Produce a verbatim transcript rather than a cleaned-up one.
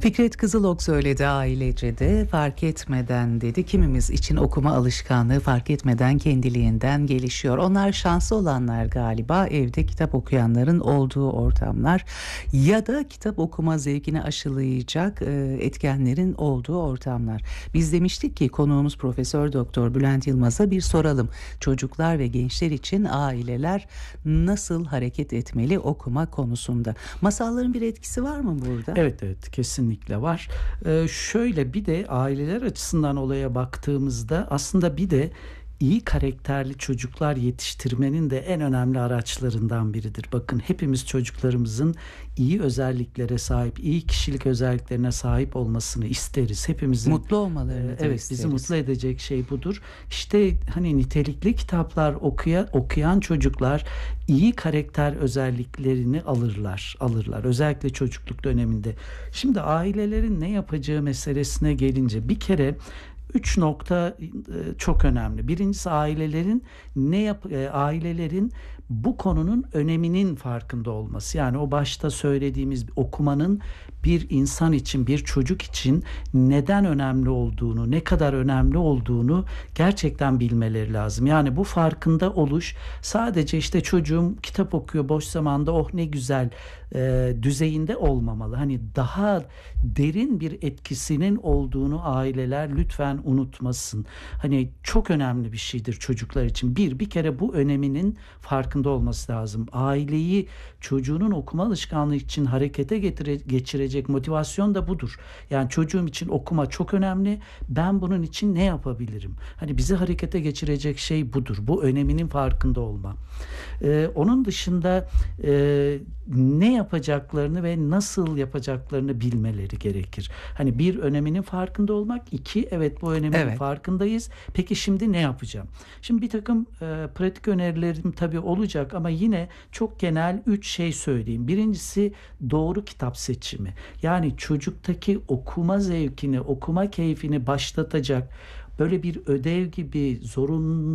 Fikret Kızılok söyledi Ailece'de, fark etmeden dedi. Kimimiz için okuma alışkanlığı fark etmeden kendiliğinden gelişiyor. Onlar şanslı olanlar galiba, evde kitap okuyanların olduğu ortamlar ya da kitap okuma zevkini aşılayacak e, etkenlerin olduğu ortamlar. Biz demiştik ki konuğumuz Profesör Doktor Bülent Yılmaz'a bir soralım. Çocuklar ve gençler için aileler nasıl hareket etmeli okuma konusunda? Masalların bir etkisi var mı burada? Evet evet kesinlikle var. Ee, şöyle bir de aileler açısından olaya baktığımızda aslında bir de iyi karakterli çocuklar yetiştirmenin de en önemli araçlarından biridir. Bakın hepimiz çocuklarımızın iyi özelliklere sahip, iyi kişilik özelliklerine sahip olmasını isteriz. Hepimizin mutlu olmalarını e, evet isteriz. bizi mutlu edecek şey budur. İşte hani nitelikli kitaplar okuyan okuyan çocuklar iyi karakter özelliklerini alırlar, alırlar. Özellikle çocukluk döneminde. Şimdi ailelerin ne yapacağı meselesine gelince bir kere Üç nokta çok önemli. Birincisi ailelerin ne yap ailelerin bu konunun öneminin farkında olması. Yani o başta söylediğimiz okumanın bir insan için, bir çocuk için neden önemli olduğunu, ne kadar önemli olduğunu gerçekten bilmeleri lazım. Yani bu farkında oluş sadece işte çocuğum kitap okuyor boş zamanda, oh ne güzel e, düzeyinde olmamalı. Hani daha derin bir etkisinin olduğunu aileler lütfen unutmasın. Hani çok önemli bir şeydir çocuklar için. Bir, bir kere bu öneminin farkında olması lazım. Aileyi çocuğunun okuma alışkanlığı için harekete getire, geçirecek motivasyon da budur. Yani çocuğum için okuma çok önemli. Ben bunun için ne yapabilirim? Hani bizi harekete geçirecek şey budur. Bu öneminin farkında olma. Ee, onun dışında e, ne yapacaklarını ve nasıl yapacaklarını bilmeleri gerekir. Hani bir, öneminin farkında olmak. İki, evet bu önemin Evet. farkındayız. Peki şimdi ne yapacağım? Şimdi bir takım e, pratik önerilerim tabii olacak ama yine çok genel üç şey söyleyeyim. Birincisi doğru kitap seçimi. Yani çocuktaki okuma zevkini, okuma keyfini başlatacak böyle bir ödev gibi zorunlu